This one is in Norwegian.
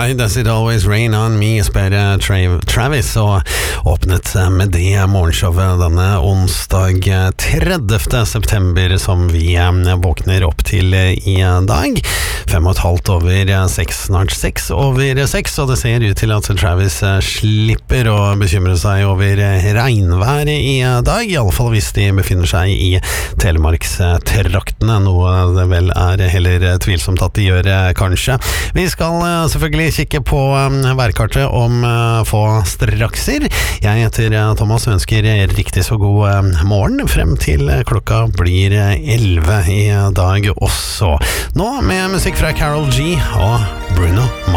Why Does It Always Rain On Me, spør Travis, og åpnet med det morgenshowet denne onsdag 30. september som vi våkner opp til i dag. 5,5 over 6, snart 6 over 6, og det ser ut til at Travis slipper å bekymre seg over regnvær i dag, i alle fall hvis de befinner seg i Telemarkstraktene, noe det vel er heller tvilsomt at de gjør kanskje. Vi skal selvfølgelig kikke på værkartet om få strakser. Jeg heter Thomas og ønsker riktig så god morgen frem til klokka blir 11 i dag også. Nå med musikk fra Karol G og Bruno Mars.